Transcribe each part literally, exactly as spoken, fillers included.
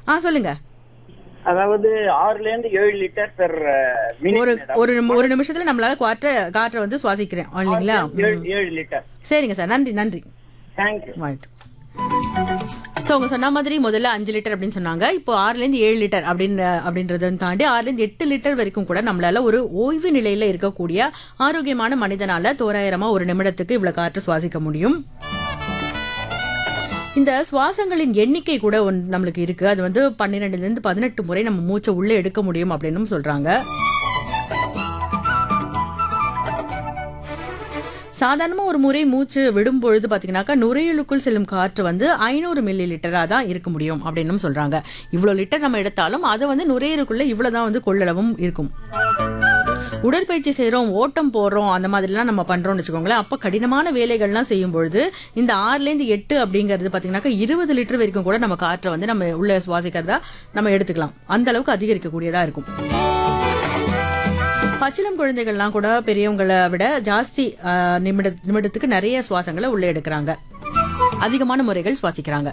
ஆ சொல்லுங்க. அதாவது ஆறுல இருந்து ஏழு லிட்டர் பெர் ஒரு ஒரு நிமி- ஒரு நிமிஷத்துல நம்மளால காற்றை காற்றை வந்து சுவாசிக்கிறேன் இல்லைங்களா? ஏழு லிட்டர். சரிங்க சார், நன்றி நன்றி. தேங்க்யூ. வாழ்த்து. ஸோ அவங்க சொன்ன மாதிரி முதல்ல அஞ்சு லிட்டர் அப்படின்னு சொன்னாங்க. இப்போ ஆறுல இருந்து ஏழு லிட்டர் அப்படின்னு அப்படின்றத தாண்டி ஆறுல இருந்து எட்டு லிட்டர் வரைக்கும் கூட நம்மளால ஒரு ஓய்வு நிலையில இருக்கக்கூடிய ஆரோக்கியமான மனிதனால தோராயிரமா ஒரு நிமிடத்துக்கு இவ்வளவு காற்று சுவாசிக்க முடியும். இந்த சுவாசங்களின் எண்ணிக்கை கூட ஒன்- நம்மளுக்கு இருக்கு. அது வந்து பன்னிரெண்டுல இருந்து பதினெட்டு முறை நம்ம மூச்சை உள்ள எடுக்க முடியும் அப்படின்னு சொல்றாங்க. சாதாரணமா ஒரு முறை மூச்சு விடும் பொழுது பாத்தீங்கன்னாக்கா நுரையீரலுக்குள் செல்லும் காற்று வந்து ஐநூறு மில்லி லிட்டரா தான் இருக்க முடியும் அப்படின்னு சொல்றாங்க. இவ்வளவு லிட்டர் நம்ம எடுத்தாலும் அது வந்து நுரையீரலுக்குள்ள இவ்வளவுதான் வந்து கொள்ளளவும் இருக்கும். உடற்பயிற்சி செய்யறோம், ஓட்டம் போடுறோம், அந்த மாதிரிலாம் நம்ம பண்றோம்னு வச்சுக்கோங்களேன். அப்ப கடினமான வேலைகள்லாம் செய்யும் பொழுது இந்த ஆறுல இருந்து எட்டு அப்படிங்கிறது பாத்தீங்கன்னாக்கா இருபது லிட்டர் வரைக்கும் கூட நம்ம காற்றை வந்து நம்ம உள்ள சுவாசிக்கிறதா நம்ம எடுத்துக்கலாம். அந்த அளவுக்கு அதிகரிக்கக்கூடியதா இருக்கும். பச்சிளம் குழந்தைகள்லாம் கூட பெரியவங்களை விட ஜாஸ்தி ஆஹ், நிமிட நிமிடத்துக்கு நிறைய சுவாசங்களை உள்ள எடுக்கிறாங்க. அதிகமான முறைகள் சுவாசிக்கிறாங்க.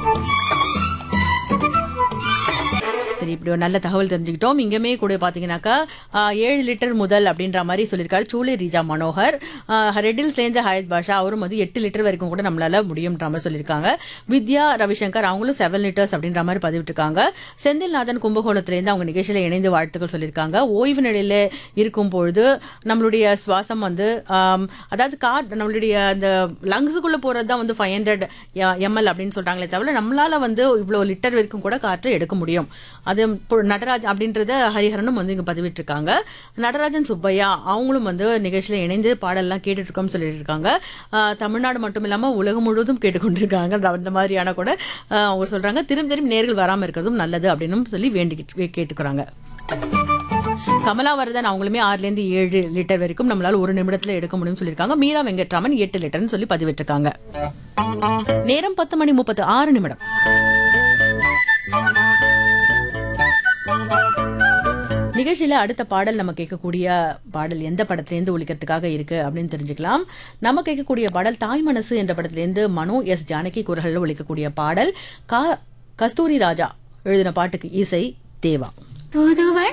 சரி, இப்படி ஒரு நல்ல தகவல் தெரிஞ்சுக்கிட்டோம். இங்கேயுமே கூட பாத்தீங்கன்னாக்கா ஆஹ், ஏழு லிட்டர் முதல் அப்படின்ற மாதிரி சொல்லியிருக்காரு சூளை ரீஜா மனோகர். ஆஹ், ரெட்டில்ஸ்லேருந்து ஹயத் பாஷா அவரும் வந்து எட்டு லிட்டர் வரைக்கும் கூட நம்மளால முடியும்ன்ற மாதிரி சொல்லியிருக்காங்க. வித்யா ரவிசங்கர் அவங்களும் செவன் லிட்டர்ஸ் அப்படின்ற மாதிரி பதிவிட்டிருக்காங்க. செந்தில்நாதன் கும்பகோணத்திலேருந்து அவங்க நிகழ்ச்சியில இணைந்து வாழ்த்துக்கள் சொல்லியிருக்காங்க. ஓய்வு நிலையில இருக்கும் பொழுது நம்மளுடைய சுவாசம் வந்து ஆம், அதாவது காட் நம்மளுடைய அந்த லங்ஸுக்குள்ள போறது தான் வந்து ஃபைவ் ஹண்ட்ரட் எம்எல் அப்படின்னு சொல்றாங்களே தவிர நம்மளால வந்து இவ்வளவு லிட்டர் வரைக்கும் கூட காற்றை எடுக்க முடியும். அது இப்போ நடராஜ் அப்படின்றத ஹரிஹரனும் வந்து இங்க பதிவிட்டிருக்காங்க. நடராஜன் சுப்பையா அவங்களும் வந்து நிகழ்ச்சியில இணைந்து பாடல்லாம் கேட்டுட்டு இருக்கோம்னு சொல்லிட்டு இருக்காங்க. ஆஹ், தமிழ்நாடு மட்டும் இல்லாம உலகம் முழுவதும் கேட்டுக்கொண்டிருக்காங்க. அந்த மாதிரியான கூட ஆஹ், அவங்க சொல்றாங்க திரும்ப திரும்ப நேர்கள் வராம இருக்கிறதும் நல்லது அப்படின்னு சொல்லி வேண்டி கேட்டுக்கிறாங்க. கமலாவரதன் அவங்களுமே ஆறுல இருந்து ஏழு லிட்டர் வரைக்கும் நம்மளால ஒரு நிமிடத்துல எடுக்க முடியும்னு சொல்லியிருக்காங்க. மீரா வெங்கட்ராமன் எட்டு லிட்டர்னு சொல்லி பதிவிட்டிருக்காங்க. நேரம் பத்து மணி முப்பத்து ஆறு நிமிடம். நிகழ்ச்சியில அடுத்த பாடல் நம்ம கேட்கக்கூடிய பாடல் எந்த படத்திலேருந்து ஒலிக்கிறதுக்காக இருக்கு அப்படின்னு தெரிஞ்சுக்கலாம். நம்ம கேட்கக்கூடிய பாடல் தாய் மனசு என்ற படத்திலேருந்து மனோ எஸ் ஜானகி குரல்ல ஒலிக்கக்கூடிய பாடல். கா கஸ்தூரி ராஜா எழுதின பாட்டுக்கு இசை தேவா.